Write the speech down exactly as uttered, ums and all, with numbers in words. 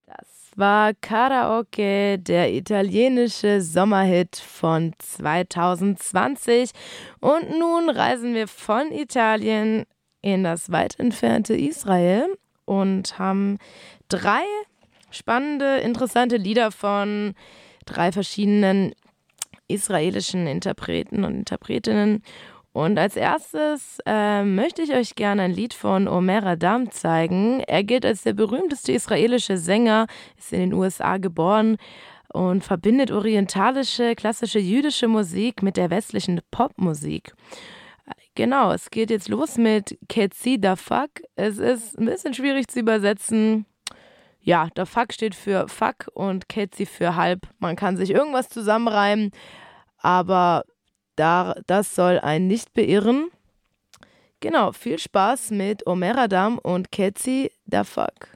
Das war Karaoke, der italienische Sommerhit von zwanzig zwanzig. Und nun reisen wir von Italien in das weit entfernte Israel und haben drei spannende, interessante Lieder von drei verschiedenen israelischen Interpreten und Interpretinnen. Und als erstes äh, möchte ich euch gerne ein Lied von Omer Adam zeigen. Er gilt als der berühmteste israelische Sänger, ist in den U S A geboren und verbindet orientalische, klassische jüdische Musik mit der westlichen Popmusik. Genau, es geht jetzt los mit Ketzi Dafak. Es ist ein bisschen schwierig zu übersetzen. Ja, Dafak steht für Fuck und Ketzi für halb. Man kann sich irgendwas zusammenreimen, aber da, das soll einen nicht beirren. Genau, viel Spaß mit Omer Adam und Ketzi Dafak.